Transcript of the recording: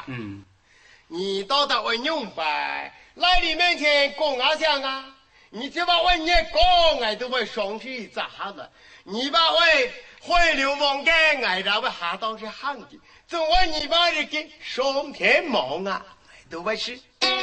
你到达我用白，来你面前讲啊讲啊，你就把我一讲，俺都会上去砸了。你把我会流氓干，俺都会下到是行的。总我你把这个上天忙啊，俺都会是。